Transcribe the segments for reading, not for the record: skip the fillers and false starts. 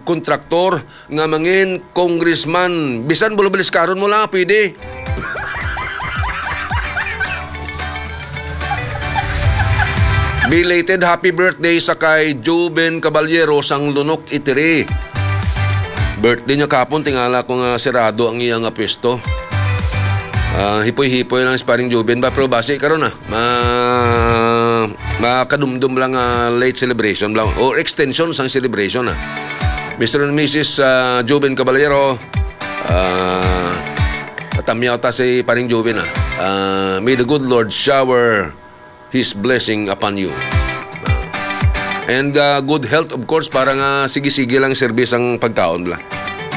kontraktor nga mangin congressman. Bisan bulubilis karon mo lang, pwede. Belated happy birthday sa kay Joven Caballero sang Lunok Itiri. Birthday niya kapon, tingala ko nga sirado ang iyang pwesto. Hipoy-hipoy lang sparring Joven ba, pero base karon na makadumdum lang late celebration lang or extension sang celebration na. Mr. and Mrs. Joven Caballero, patamyaw ta si paring Joven may the good Lord shower His blessing upon you. And good health, of course, para nga sige-sige lang service ang pagkaon lang.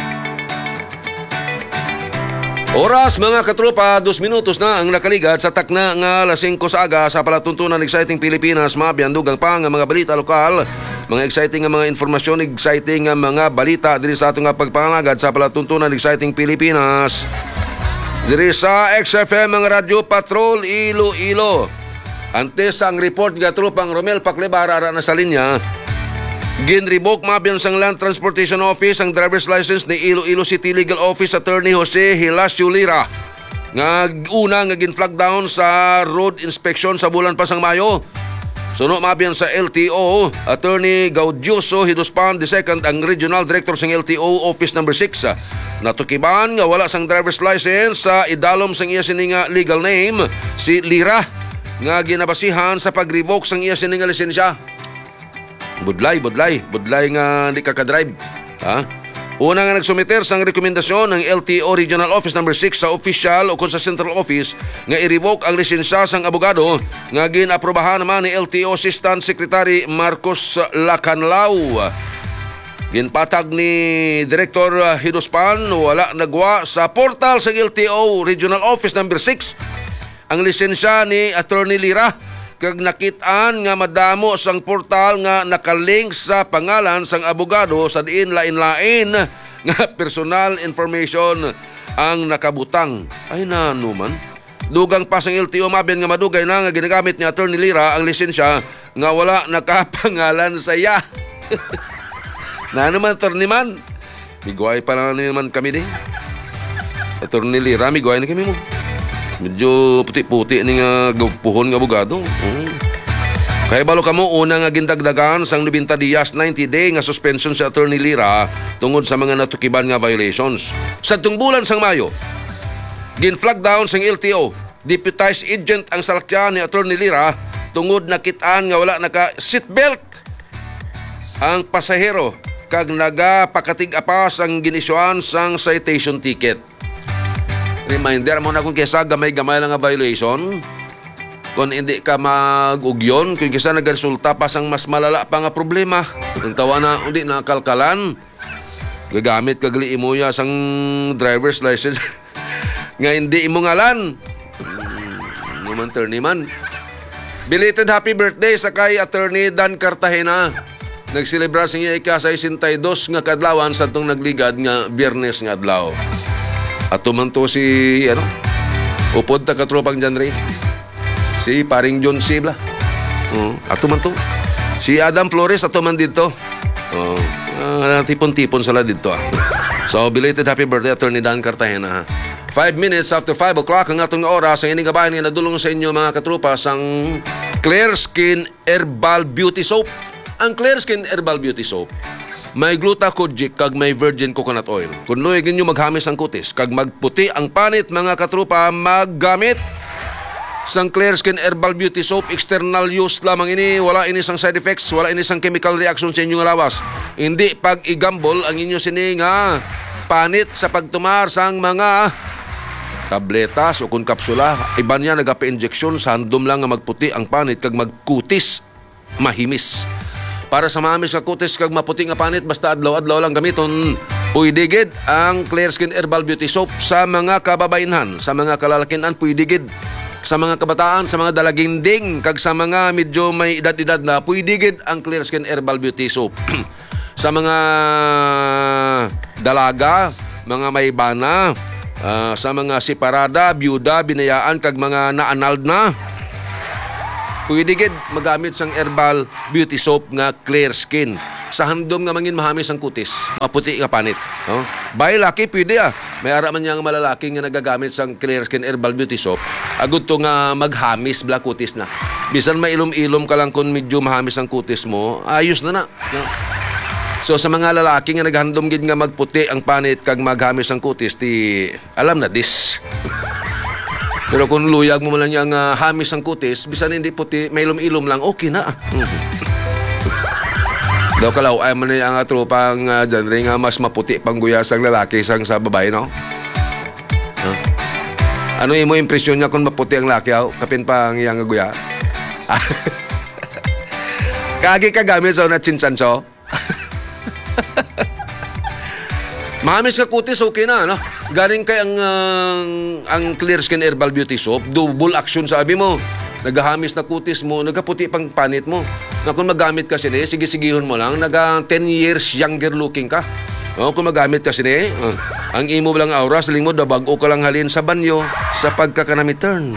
Oras, mga katropa, 2 minutos na ang nakaligat sa takna nga alas 5 sa aga sa palatuntunan Exciting Pilipinas. Mabiyandugang pa nga mga balita lokal, mga exciting nga mga informasyon, exciting nga mga balita diri sa atong pagpangagad sa palatuntunan Exciting Pilipinas. Diri sa XFM mga Radio Patrol Iloilo. Antes ang report nga tropang Romel Paclebar ara na sa linya, ginrevoke mabiyan sang Land Transportation Office ang driver's license ni Iloilo City Legal Office Attorney Jose Hilasio Lira nga una nga gin-flag down sa road inspection sa bulan pa sang Mayo. Suno mabiyan sa LTO Attorney Gaudioso Hidospan II ang Regional Director sang LTO Office number 6. Natukiban nga wala sang driver's license sa idalom sang iya sininga legal name si Lira nga ginabasihan sa pag-revoke sang iya sining lisensya. Budlay nga di ka-drive. Una nga nagsumiter sang rekomendasyon ng LTO Regional Office number 6 sa official o kung sa central office nga i-revoke ang lisensya sang abogado nga ginaprobahan naman ni LTO Assistant Secretary Marcos Lacanlao. Ginpatag ni Director Hidospan wala nagwa sa portal sa LTO Regional Office number 6 ang lisensya ni Attorney Lira kag nakitaan nga madamo sang portal nga nakalink sa pangalan sang abogado sa diin lain-lain nga personal information ang nakabutang. Ay nanuman. Dugang pa sang LTO mabiyan nga madugay na nga ginagamit ni Attorney Lira ang lisensya nga wala nakapangalan sa iya. Nanuman, Attorney man. Miguay pa naman kami din. Attorney Lira, miguay na kami mo. Medyo puti-puti ni nga puhon nga abogado. Kaya balo kamo una nga gindagdagan sang 90 días 90 day nga suspension sa Attorney Lira tungod sa mga natukiban nga violations. Sa tungbulan sang Mayo, gin-flag down sang LTO, deputized agent ang salakyan ni Attorney Lira tungod nakitaan nga wala naka seatbelt ang pasahero kag nagapakatig-apas ang ginisyuan sang citation ticket. Reminder mo na kung kesa gamay-gamay lang nga violation. Kung hindi ka mag-ugyon, kung kesa nagresulta pa sang mas malala pa nga problema. Kung tawa na, hindi nakalkalan. Gagamit kagli mo ya sang driver's license nga hindi imo ngalan. Naman attorney man. Belated happy birthday sa kay Attorney Dan Cartagena. Nagselebra sa iya ika-62 nga kadlawan sa itong nagligad nga Biyernes nga adlaw. At tumanto si, upod na katropang dyan rin. Si paring John Sibla. At tumanto. Si Adam Flores at tuman dito. Tipon-tipon sila dito. So, belated happy birthday, Attorney Dan Cartagena. 5 minutes after 5 o'clock ang atong oras. Ang ining kabayan nga nadulong sa inyo mga katrupa sang Clear Skin Herbal Beauty Soap. Ang Clear Skin Herbal Beauty Soap may glutathione kag may virgin coconut oil. Kung luoy ginyo maghamis ang kutis kag magputi ang panit mga katrupa, maggamit sang Clear Skin Herbal Beauty Soap. External use lamang ini, wala ini sang side effects, wala ini sang chemical reaction sa inyong lawas. Hindi pag igambol ang inyo sini nga panit sa pagtumar sang mga tabletas o kung kapsula. Iba niya nagapa-injection sa handom lang nga magputi ang panit kag magkutis mahimis. Para sa mahamis nga kutis kag maputi nga panit basta adlaw-adlaw lang gamiton, pwede gid ang Clear Skin Herbal Beauty Soap sa mga kababayenhan, sa mga kalalakian, pwede gid sa mga kabataan, sa mga dalaginding kag sa mga medyo may edad-edad na, pwede gid ang Clear Skin Herbal Beauty Soap. Sa mga dalaga, mga may bana, sa mga separada, byuda, binayaan kag mga naanald na, pwede gid magamit sang herbal beauty soap nga Clear Skin. sa handom nga mangin mahamis ang kutis, maputi nga panit. No? By laki, pwede May ara man niyang malalaki nga nagagamit sang Clear Skin Herbal Beauty Soap. Agud to nga maghamis bla kutis na. Bisan mailom-ilom ka lang kung medyo mahamis ang kutis mo, ayos na. No? So sa mga lalaki nga naghandom gid nga magputi ang panit kag maghamis ang kutis, alam na this. Pero kung luyag mo man lang yung hamis ang kutis, bisan hindi puti, may ilom-ilom lang, okay na. Daw kalaw, ay man ang tropang genre nga mas maputi pang guyas ang lalaki sang sa babae, no? Ano mo impresyon niya kung maputi ang laki, kapin pang iyang guya? Kagi ka gamit sa na chinsanso? Mahamis ka kutis, okay na, no? Galing kay ang Clear Skin Herbal Beauty Soap, double action sabi mo. Nagahamis na kutis mo, nagaputi pang panit mo. Na kung magamit ka sini, sige-sigihon mo lang, 10 years younger looking ka. Kung magamit ka sini, ang imo lang aura, saling mo, dabago ka lang halin sa banyo sa pagkakanamiturn.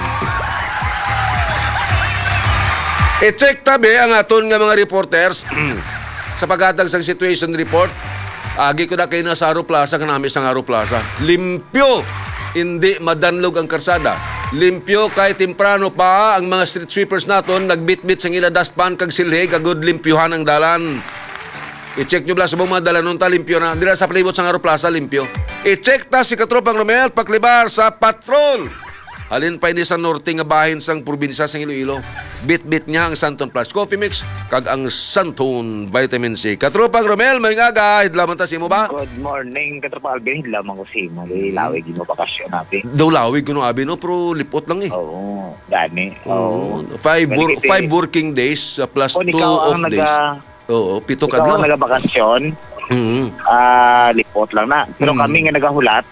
I-check tabi ang aton nga mga reporters sa paghatag sa situation report. Agi ko na kayo na sa Aro Plaza, kanamis ng Aro Plaza. Limpyo! Hindi madanlog ang karsada. Limpyo kahit temprano pa ang mga street sweepers naton nagbitbit sa ila dustpan kag silhig agud limpyohan ang dalan. I-check nyo sa mga dalanon ta limpyo na. Dira sa palibot sa Aro Plaza limpyo. I-check ta si Katropang Romel paklibar sa patrol. Halin pa ini sa norte nga bahin sang probinsya sang Iloilo. Bit-bit niya ang Santon Plus Coffee Mix kag ang Santon Vitamin C. Katropang Romel, may nga hidlaman ta simo ba? Good morning, Katropang Alvin. Hidlaman ko simo. Lawig mo bakasyon natin. Daw lawig kuno abi no, pero lipot lang eh. Oo, gani. Oo. 5 working days plus 2 off days. Oo, 7 kadlaw. Ikaw ang nagabakasyon. Lipot lang na. Pero kami nga nagahulat.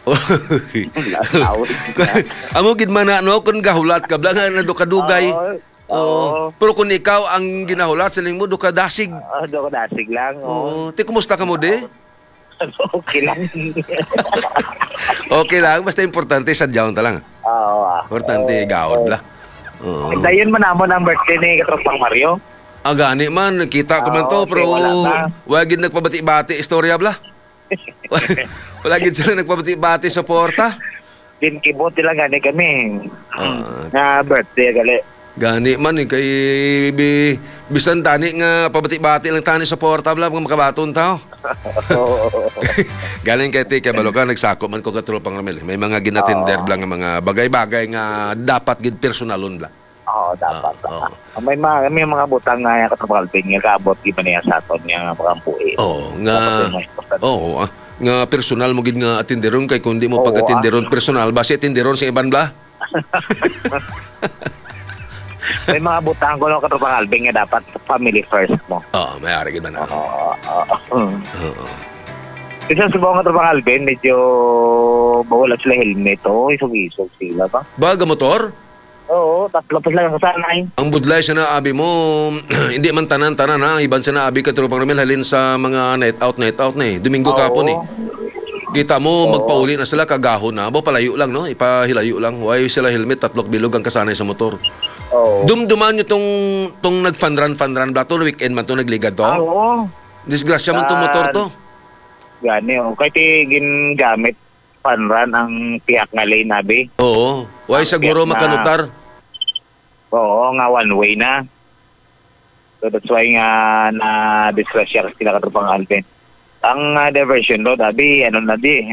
Amo gid man no kun gahulat ka bla nga kadugay. Oo. Pero kung ikaw ang ginahulat sa lingmo do ka dasig. Do ka dasig lang. Oo. Ti kumusta ka mo de? Okay lang. Okay lang, basta importante sadyaw ta lang. Oo. Importante gawad la. Oo. Dayon man namon ang birthday ni Katropang Mario. Gani man, nakita ko man to, pero wagin nagpabati-bati istorya bla. Wala gid sila nagpabati-bati sa porta. Din kibot lang gani kami. Na birthday gali. Gani man kay bisan tani nga pabati-bati lang tani sa porta bla mga makabaton tao. Galing kay Tika Baloka nagsako man ko Katropang Romel. May mga ginatinder bla nga mga bagay-bagay nga dapat gid personalon bla. Oo, dapat. May mga butang nga Katropang Alvin nga kaabot iba niya sa aton nga mga ampuin. Nga personal mo gid nga atinderon kay kundi mo pag-atinderon personal base atinderon sa iban bla. May mga butang ko ng Katropang Alvin nga dapat family first mo. May ari gid man. Isa sa buong Katropang Alvin medyo bawala sila helmet isog-isog sila ba? Baga motor? Oo, tatlo pa lang kasanay. Ang budlay siya na abi mo, hindi man tanan-tanan ha. Iban siya na abi Katropang Romel halin sa mga night out na eh. Domingo kapon eh. Kita mo magpauli na sila kagahon na. Abo palayo lang no, ipahilayo lang. Why sila helmet tatlok bilog ang kasanay sa motor. Dumduman nyo tong nag-fun-run ba to? Weekend man to nagligad to? Oo. Disgrasya man tong motor to. Gani kahit gingamit fun-run ang tiyak nga lane nabi. Oo. Why siguro makanutar? Oo, nga one way na. So that's why nga na-disgrasya kasi sila Katropang Alvin. Ang diversion road, abi, 10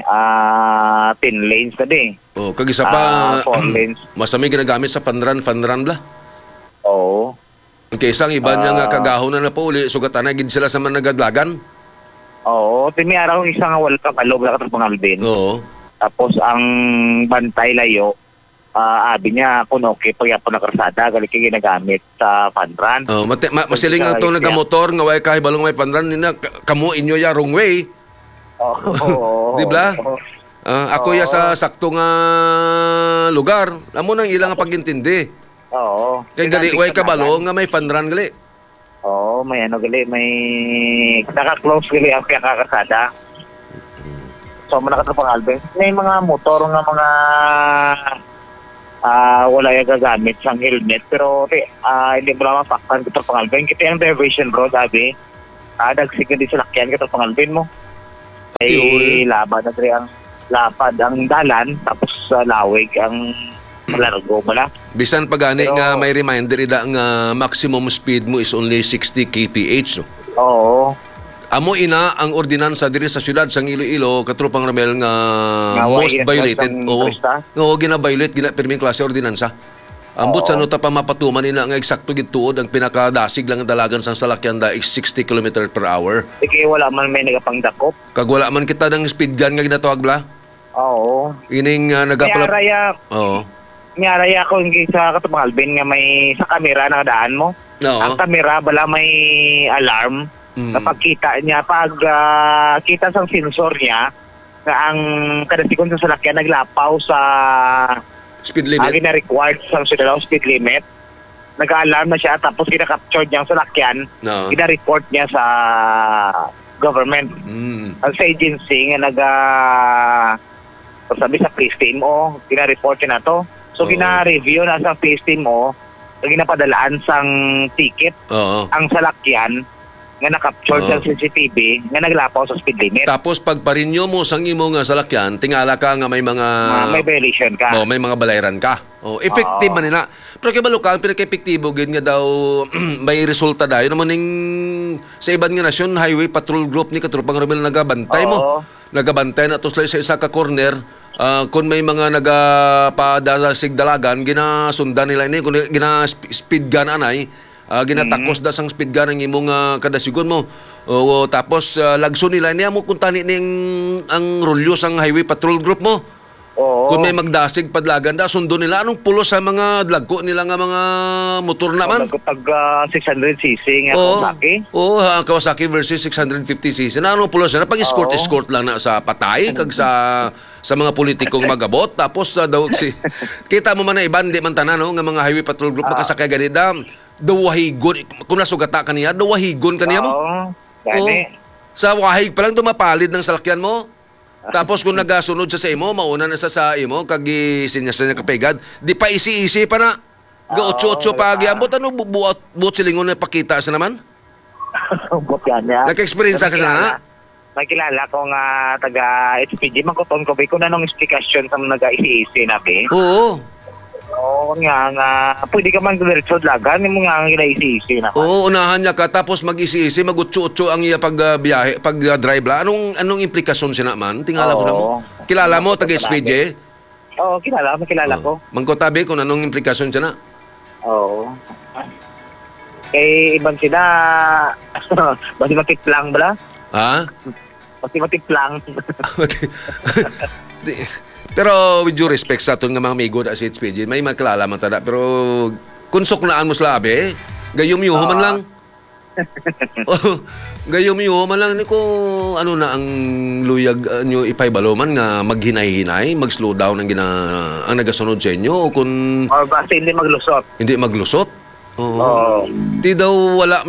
lanes na di. Kag isa pa, 4 lanes. masami ginagamit sa fun-run bla? Oo. Kaysa ang iba niya nga kagahon na napauli, sugatan na gid sila sa managadlagan. Oo, timi araw isa nga wala ka kalog na Katropang Alvin. Oo. Tapos ang bantay layo, abi niya kung okay pagyapo na karsada gali kay ginagamit sa fun-run. Masiling ang itong nagamotor nga way kahibalong may fun-run nina kamo inyo ya wrong way. Di ba? Ako ya sa sakto nga lugar. Amo nang ilang nga pagintindi. Oo. Kay gali way kabalo nga may fun-run gali. Oo, may gali may naka-close gali ang karsada. So man Katropang Alvin, may mga motor nga mga wala yung gagamit sang helmet pero hindi mo lang mapaktan Katropang Alvin. Kita yung diversion road abi Dagsigan din sa lakyan ka pangalbin mo. Ay, Laban na diri ang lapad ang dalan tapos lawig ang largo mo na. Bisan pagani Pero- nga may reminder ida nga maximum speed mo is only 60 kph, no? Oo. Amo ina ang ordinansa diri sa syudad sa Iloilo, Katrupang Ramel nga Nga most way, violated. ang Oo. turista? Oo, gina-violate gina pirming klase ordinansa. Ambot sa nota pa mapatuman nila nga eksakto gituod ang pinakadasig lang ang dalagan sa salakyan da is 60 km per hour. Sige, wala man may nagapangdakop. Kag wala man kita ng speed gun nga ginatawag bla. Oo. Ining nagapala. Oo. Niyaraya ko hindi sa katupang Alvin nga may sa kamera na daan mo. Oo. Ang kamera bala may alarm. Kapag kita niya, pag kita sa sensor niya, na ang kada sekund sa salakyan naglapaw sa Speed limit. gina-required sa sunod speed limit, nag-alarm na siya, tapos kina-capture niya ang salakyan, Oo. gina-report niya sa government. Ang sa agency nga sabi sa police team mo, gina-report niya na to. So, Oo. gina-review na sa police team mo, ginapadalaan sang ticket Oo. ang salakyan nga na-capture sa CCTV nga naglapaw sa speed limit. Tapos pag parinyo mo sang imo nga salakyan, tingala ka nga may mga May violation ka. may mga balayran ka. Effective man nila. Pero kay balukang pinaka-epektibo gid nga daw may resulta dayon naman ning sa ibang nga nasyon highway patrol group ni Katrupang Ramil nagabantay mo. Oo. Nagabantay na to sa isa ka corner. Kung may mga nagapadasig dalagan, ginasundan nila ini. Kung gina-speed gun anay, ginatakos da sang speed gun ang imong kadasigon mo. Tapos lagso nila niya mo kung tani ning ang rulyo sang highway patrol group mo. Oo. Kung may magdasig padlagan da, sundo nila anong pulo sa mga dlagko nila nga mga motor naman. Pag 600cc nga Kawasaki. Oo, Kawasaki versus 650cc. Na anong pulo sila? Pag-escort lang na sa patay, kag sa mga politikong magabot. Tapos daw kita mo man na iban, di man tanan, no? Nga mga highway patrol group makasakay ganida. Dawahigon, kung nasugata kaniya, dawahigon kaniya mo. Oo. Gani. Sa wahig pa lang dumapalid ng salakyan mo. Tapos kung nagasunod sa imo, mauna na sa imo, kag sinyas niya kapegad, di pa isi-isi pa na. Ga-8-8 pa giambot, ano buot silingon na pakita sa naman? Bot yan niya. Nag-experience ka sa na? Nakilala ko nga taga HPG, magkuton ko ba kung anong explikasyon sa nag-isi-isi na be. Oo. Oo nga, pwede ka man diretso lagan, yung mga isi-isi na. Oo, unahan niya ka, tapos mag-isi-isi, mag-8-8 ang iya pag-biyahe, pag-drive la. Anong implikasyon siya naman? Tingala ko na mo. Kilala mo, taga-SPJ? Oo, kilala ko. Mangkotabi kung anong implikasyon siya na. Oo. Eh, ibang sila, basi matiplang bala? Ha? Basi matiplang. Pero with due respect sa itong mga amigo na si HPG, may makilala man tada. Pero kung suknaan mo slabe, gayom yuho man lang. Gayom yuho man lang. Hindi ko ano na ang luyag nyo ipaybalo man nga maghinay-hinay, mag-slow down ang nagasunod sa inyo. O kung Or basta hindi maglusot. hindi maglusot. Oo. Oo. Di daw wala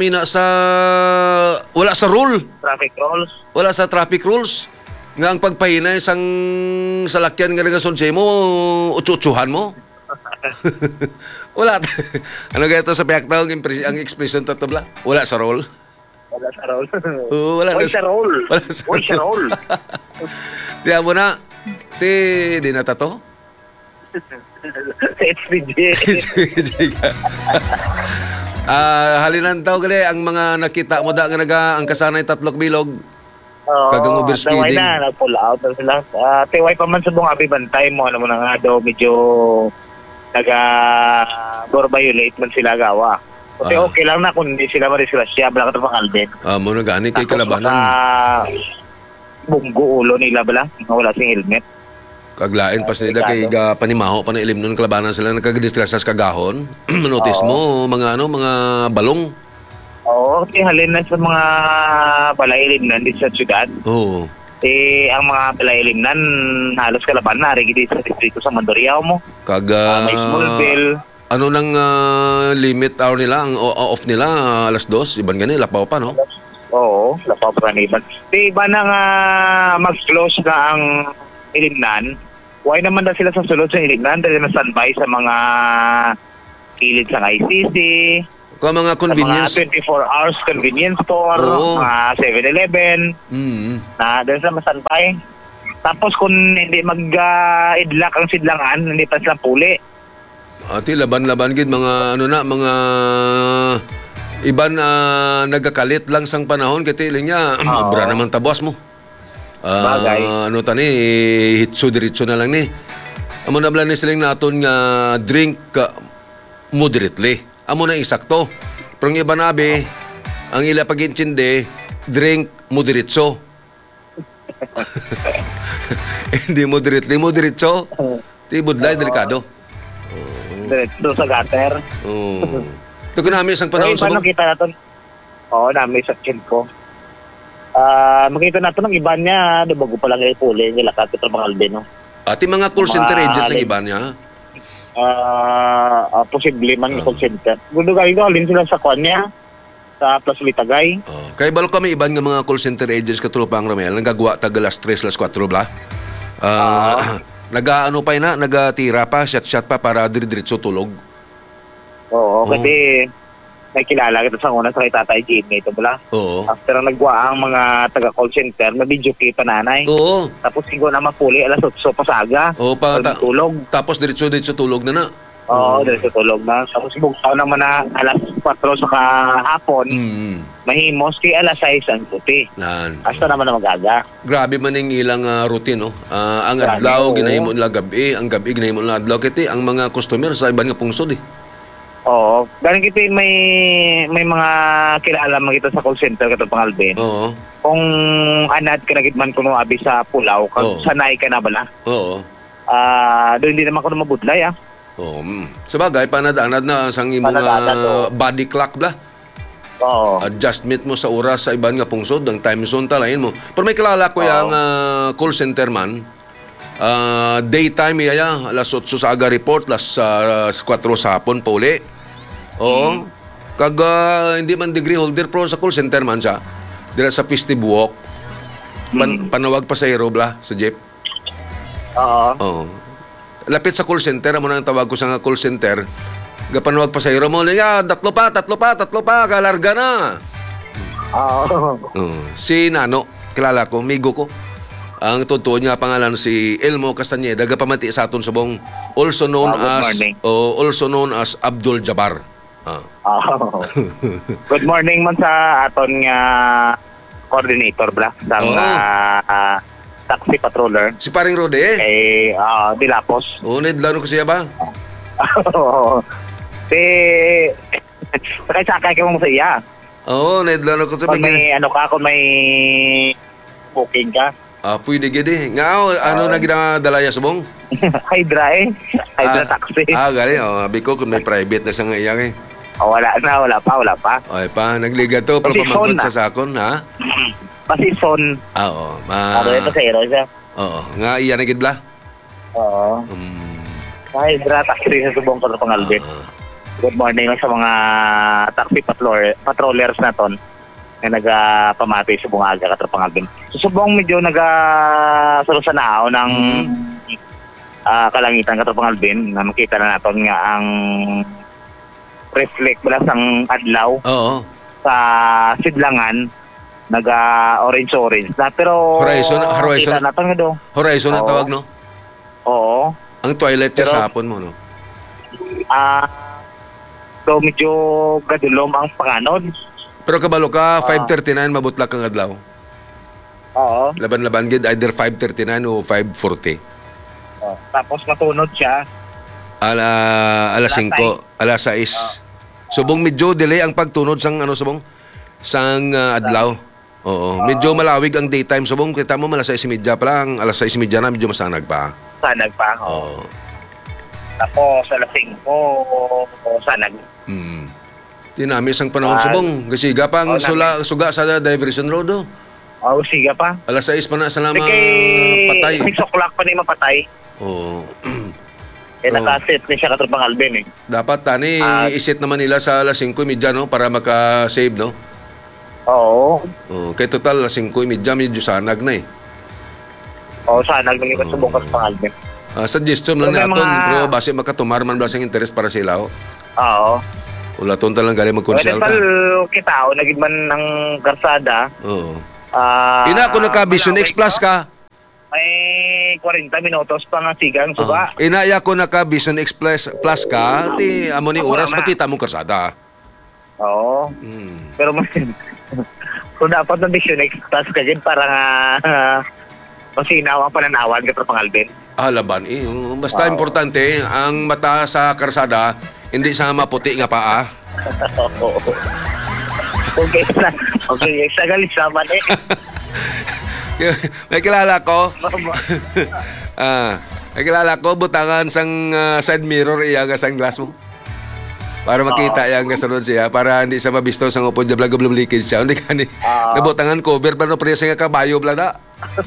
sa rule. Traffic rules. Wala sa traffic rules. Nga ang pagpahinay sang salakyan nga nagasunod sa mo, utsuhan mo. Wala. Ano kaya ito sa piyakta ang expression tatabla? Wala sa role. Wala sa roll. Oo, wala Wala sa roll. Wala sa Wala sa roll. Diyan mo na. Di na tato? Sa HPG. Halinan tao gali ang mga nakita mo da nga ang kasanay tatlok bilog. Oo. Kagang overspeeding. Taway na, nag-pull out na sila. Tiway pa man sa buong abibantay mo. Ano mo na nga daw, medyo nag-violate man sila gawa. Kasi okay lang na kung hindi sila marisgrasya. Bala ka ito pang Alden. Muna gani kay kalabanan. Bunggo ulo nila bala. Wala sing helmet. Kaglain pas nila kay panimaho pa na ilim nun kalabanan sila nagkagadistress sa kagahon. Notice mo mga balong. Oo, kasi halin na sa mga palailimnan dito sa syudad. Oo. Ang mga palailimnan halos kalaban na rin dito sa distrito sa Mandurriao mo. May Smallville. Ano nang limit hour nila, ang off nila, alas 2, iban gani, lapaw pa, no? Oo, lapaw pa na iban. Iba na nga mag-close na ang ilimnan. Why naman na sila sa sulod sa ilimnan dahil na standby sa mga kilid sa ICC. Kung mga convenience. Mga 24 hours convenience store, Oo. mga 7-Eleven, na doon sa masanpay. Tapos kung hindi mag-idlak ang sidlangan, hindi pa sila puli. Ati laban-laban gid mga mga iban nagakalit lang sang panahon kay tiling niya obra naman tabos mo. Bagay. Ano tani hitso diretso na lang ni. Amo na blan ni siling naton nga drink moderately. Amo na isakto. Pero ang iba nabi ang ila pagintindi drink moderatso. Hindi moderately. Ti budlay delikado. Diretso sa gutter. Oh. Ito ko namin isang panahon sa paano kita natin? Oo, namin sa chin ko. Makita natin ng iba niya, bago pa lang ay puli, nilakat ito mga Alvin, no? Ati mga call center agents ang iba niya. Posible man call center. Gusto kayo alin sila sa kwan niya, sa Plus Litagay. Kaya balo kami iban nga mga call center agents katropang Romel, nagagawa tag alas 3, alas 4 bla. Nag-ano pa na, nagatira pa, shot pa para diretso tulog. Oo, kasi may kilala kita sa una sa kay Tatay Jimmy ito bala. Oo. After nagwa ang mga taga-call center, na-video kay pananay. Oo. Tapos siguro na mapuli, alas 8 pa sa aga. Oo, tulog. Tapos diretso tulog na na. Oo, diretso tulog na. Tapos bugtaw naman na alas 4 sa kahapon, mahimos kay alas 6 ang puti. Hasta naman na magaga. Grabe man yung ilang routine, no? Ang adlaw, ginahimo nila gabi. Ang gabi, ginahimo nila adlaw. Kiti, ang mga customer sa iban nga pungsod, eh. Oo. Galing kita may mga kilala magito sa call center katong Pangalben. Oo. Kung anad ka nagitman kuno abi sa Pulaw, kung sanay ka na bala. Oo. Doon hindi naman kuno mabudlay Oo. Sabagay, panad-anad na sang imong body clock bla. Oo. Adjustment mo sa oras sa iban nga pungsod, ang time zone talayin mo. Pero may kilala ko yung call center man. Daytime iya, alas 8 sa aga report, alas 4 sa hapon pa uli. Oo. Kag hindi man degree holder pro sa call center man siya. Dira sa festive walk. Panawag pa sa aerobla sa jeep. Oo. Lapit sa call center, amo nang tawag ko sa call center. Gapanawag pa sa aero mo, tatlo pa, kalarga na. Oo. Si Nano, kilala ko, migo ko. Ang totoo niya pangalan si Elmo Castañeda, gapamati sa aton subong, also known as Abdul Jabbar. Good morning man sa aton nga coordinator bla sang taxi patroller. Si Paring Rode Dilapos. Nedlano ko siya ba? Sakay ka mo sa iya. Nedlano ko siya. Kung may kung may booking ka. Pwede gede. Nga na ginadalaya subong? Hydra taxi. Gali. Abi ko kung may private na sa nga iyang eh. Wala pa. Ay pa, nagliga to para pamangkot sa sakon, ha? Pasison. Oo. Ito sa ero siya. Oo. Nga iyan na gidbla? Oo. Hydra taxi sa subong ko sa Pangalben. Good morning sa mga taxi patrollers naton na nagapamati sa bungaga katro Pangalben. So subong medyo nagasalusanao ng kalangitan katro Pangalben na makita na naton nga ang reflect bala sang adlaw. Oo. Sa sidlangan orange na pero horizon kita naton nga do. Horizon na tawag, no? Oo. Ang twilight pero, sa hapon mo, no? So medyo gadulom ang panganod. Pero kabalo ka, 5:39 mabutlak ang adlaw. Oo. Laban-laban gid either 5:39 o 5:40. Tapos matunod siya. Alas 5, alas 6. Subong medyo delay ang pagtunod sang sang adlaw. Oo, medyo malawig ang daytime subong kita mo alas 6:30 pa lang, alas 6:30 na medyo masanag pa. Oo. Tapos alas 5 sanag. Tinami sang panahon subong, gasiga pa ang suga sa diversion road. Siga pa. Alas 6 pa na sa lamang patay. 6 o'clock pa ni mapatay. Oo. Nakaset ni siya katro Pangalben eh. Dapat tani iset naman nila sa alas 5:30 no para maka-save no. Oo. Kay total alas 5:30 medyo sanag na eh. Sanag ng iba subong sa Pangalben. Suggestion lang naton pero base makatumar man blasang interest para sila. Oo. Ulaton talang galing Pwede magkonsyal pal ka. kita, naging man ng karsada. Oo. Ina, kung naka-Vision X Plus ka, May 40 minutos pa nga sigang suba. inaya ko naka-Vision X Plus ka, ti amo ni oras makita mo karsada. Oo. Pero mas kung dapat na Vision X Plus ka din para nga masinaw ang pananawan ka Pang Alvin. Laban basta importante ang mata sa karsada, hindi sa maputi nga paa. Okay, sa galit naman eh. May kilala ko. May kilala ko butangan sang side mirror iya nga sunglass mo. Para makita yang kasunod siya, para hindi sa mabisto sang upod jabla goblom leakage siya. Hindi kani. Nabutangan cover pero presa nga kabayo blada.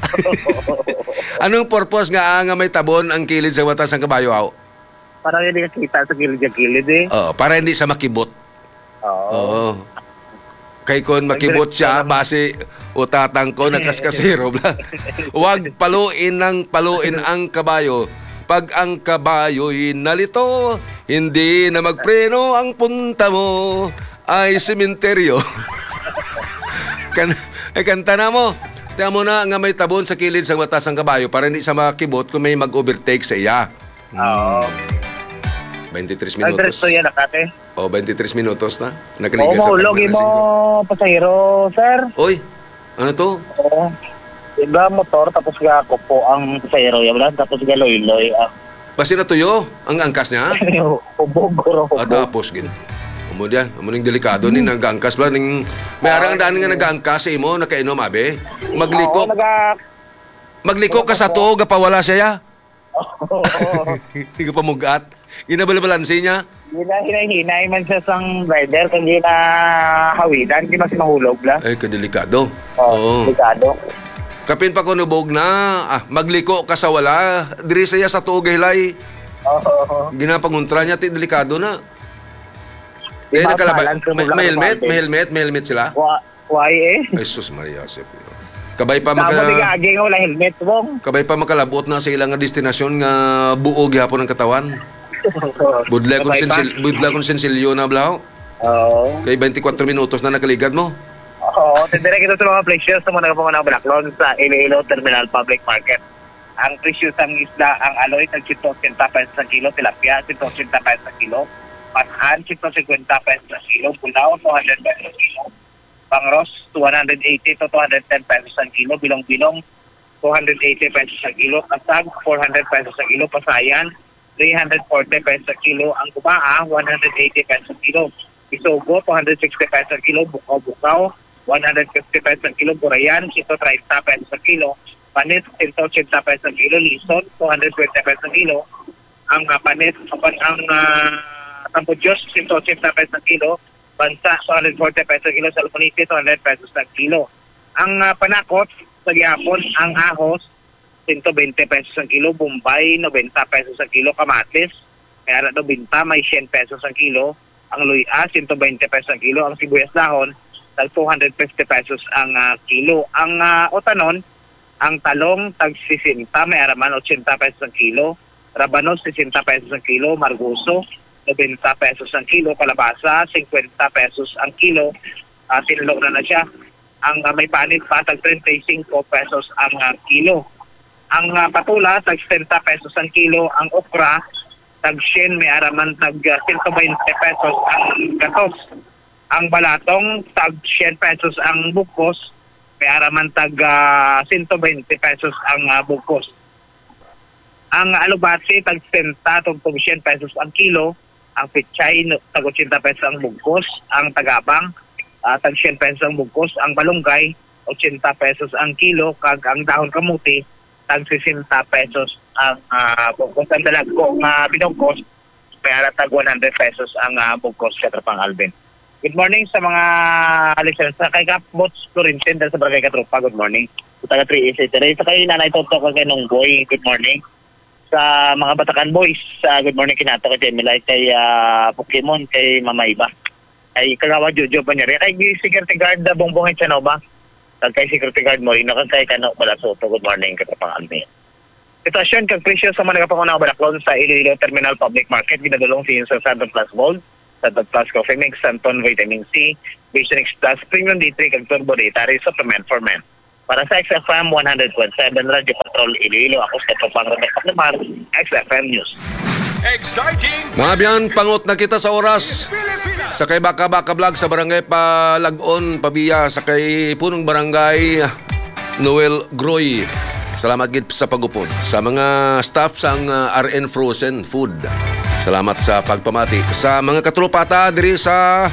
Anong purpose nga may tabon ang kilid sa mata sang kabayo aw? Para hindi ka kita sa kilid eh. Para hindi sa makibot. Oo. Kay kon makibot siya base utatang ko nakaskasero bla. Huwag paluin ang kabayo. Pag ang kabayo'y nalito, hindi na magpreno ang punta mo ay sementeryo. Kanta na mo. Tiyan mo na nga may tabon sa kilid sa mata sang kabayo para hindi sa makibot kung may mag-overtake sa iya. 23 minutos. Address to yan, nakate. 23 minutos na. Nakaligas sa mahulog mo, pasahero, sir. Oy, ano to? Oo. Iba motor, tapos ga ako po ang pasahero. Yan, tapos ga loy-loy. Basi na tuyo, ang angkas niya. Hubog. Tapos, gina. Amo ning delikado ni nag-angkas ba? May arang daan nga nag-angkas sa imo, nakainom, abe. Magliko ka sa to, gapawala siya. Hindi ka pamugat. Ginabalabalansi niya. Hinay man siya sang rider, kundi na hawidan, hindi mas mahulog la. Ay, kadelikado. Delikado. Kapin pa ko nubog na, magliko ka sa wala, diri siya sa tuog hilay. Ginapanguntra niya, delikado na. Eh, may helmet sila? Why eh? Ay, sus Maria, Kabay pa wala helmet mo. Kabay pa makalabot na sa ilang destinasyon nga buog yapon ang katawan. Budla kung sensilyo na blaw. Kay 24 minutos na nakaligad mo. Tindira kita sa mga presyo sa mga Balaklon sa Iloilo Terminal Public Market. Ang presyo sa isda, ang aloy, tag 180 pesos sa kilo, tilapia, 180 pesos sa kilo, pataan, 150 pesos sa kilo, bulao, 200 pesos sa kilo, pangros, 280 to 210 pesos sa kilo, bilong-bilong, 280 pesos sa kilo, kasag, 400 pesos sa kilo, pasayan, 340 pesos sa kilo, ang kubaa, 180 pesos sa kilo, Isogo, 260 pesos sa kilo, bukaw-bukaw, 150 pesos sa kilo, burayan, 130 pesos sa kilo, panis, 180 pesos sa kilo, lison, 220 pesos sa kilo, ang panis, ang tampudyos, 180 pesos sa kilo, bansa, 240 pesos sa kilo, salmonite, 200 pesos sa kilo. Ang panakot, sa gihapon, ang ahos, 120 pesos ang kilo, Bombay, 90 pesos ang kilo, kamatis, kaya na binta, may 100 pesos ang kilo, ang luya, 120 pesos ang kilo, ang sibuyas dahon, tag 250 pesos ang kilo. Ang otanon, ang talong, tag 60, may araman, 80 pesos ang kilo, rabanos, 60 pesos ang kilo, marguso, 90 pesos ang kilo, kalabasa, 50 pesos ang kilo, tinulog na siya. Ang may panit pa, tag 35 pesos ang kilo. Ang patula, tag 70 pesos ang kilo, ang okra, tag 100, may araman, tag 120 pesos ang gatos. Ang balatong, tag 100 pesos ang bukos, may araman tag 120 pesos ang bukos. Ang alubati, tag 70 tugtog 100 pesos ang kilo, ang pichay, tag 80 pesos ang bukos, ang tagabang, tag 100 pesos ang bukos, ang balunggay, 80 pesos ang kilo, kag ang dahon kamuti, tag 60 pesos ang bukos. Ang dalag ko, binugkos, kaya tag 100 pesos ang bukos sa Pang Alvin. Good morning sa mga listeners. Sa kay Kapbots Florentin dahil sa Barangay Katrupa, good morning. Sa taga 3 sa kay Nanay Toto kay Nong Boy, good morning. Sa mga Batakan Boys, good morning kinato kay Emilay, kay Pokemon, kay Mama Iba. Kay Kagawa Jojo Panyari, kay Security Guard Bongbong Chanova, kay Security Guard Morino, kay Kano Balasoto, good morning kay Pang Alvin. Sitwasyon kag presyo sa mga nagapangunang Balaklon sa Iloilo Terminal Public Market, ginadulong sa Santo Plus Gold. Tag Plus Coffee Mix, Santon Vitamin C, Vision X Plus, Premium D3, kag Turbo Dietary Supplement for Men. Para sa XFM 100.7 Radio Patrol Iloilo, ako sa Topang Remetak naman, XFM News. Exciting Mga biyan, pangot na kita sa oras. Sa kay Baka-Baka Vlog sa barangay Palagon, Pabiya, sa kay Punong Barangay Noel Groy. Salamat gid sa pagupod. Sa mga staff sang RN Frozen Food. Salamat sa pagpamati. Sa mga katropata diri sa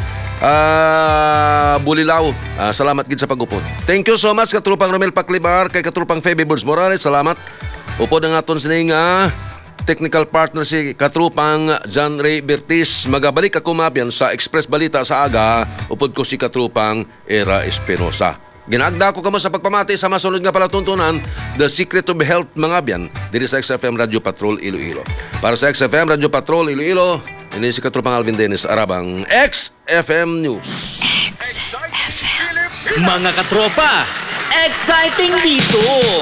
Bulilaw. Salamat gid sa pagupod. Thank you so much katropang Romel Paclibar, kay katropang Feby Birds Morales. Salamat. Upod ang aton sining technical partner si katropang John Ray Bertis. Magabalik ako mabyan sa Express Balita sa aga. Upod ko si katropang Era Espinosa. Ginagda ko kamo sa pagpamati sa masunod nga palatuntunan, The Secret of Health mga biyan, diri sa XFM Radio Patrol Iloilo. Para sa XFM Radio Patrol Iloilo, ini si katropang Alvin Dennis Arabang, XFM News. exciting Mga katropa, exciting dito!